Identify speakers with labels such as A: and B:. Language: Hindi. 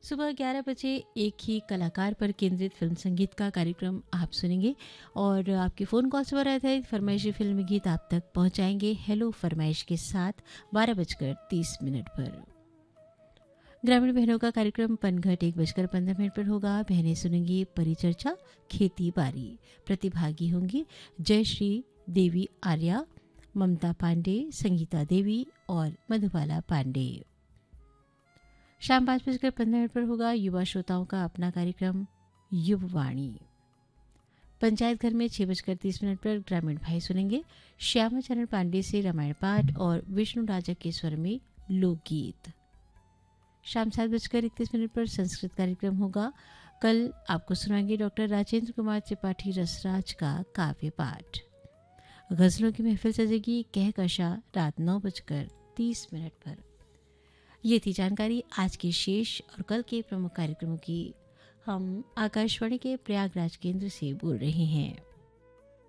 A: सुबह 11 बजे एक ही कलाकार पर केंद्रित फिल्म संगीत का कार्यक्रम आप सुनेंगे और आपके फ़ोन कॉल्स पर आधारित फरमाइशी फिल्मी गीत आप तक पहुंचाएंगे हेलो फरमाइश के साथ 12:30 पर। ग्रामीण बहनों का कार्यक्रम पनघट 1:15 पर होगा। बहनें सुनेंगी परिचर्चा खेती बाड़ी। प्रतिभागी होंगी जयश्री देवी आर्या, ममता पांडे, संगीता देवी और मधुबाला पांडे। शाम 5:15 पर होगा युवा श्रोताओं का अपना कार्यक्रम युववाणी। पंचायत घर में 6:30 पर ग्रामीण भाई सुनेंगे श्यामा चरण पांडे से रामायण पाठ और विष्णु राजा के स्वर में लोकगीत। शाम 7:31 पर संस्कृत कार्यक्रम होगा। कल आपको सुनाएंगे डॉक्टर राजेंद्र कुमार त्रिपाठी रसराज का काव्य पाठ। गजलों की महफिल सजेगी कहकशा रात 9:30 पर। ये थी जानकारी आज के शेष और कल के प्रमुख कार्यक्रमों की। हम आकाशवाणी के प्रयागराज केंद्र से बोल रहे हैं।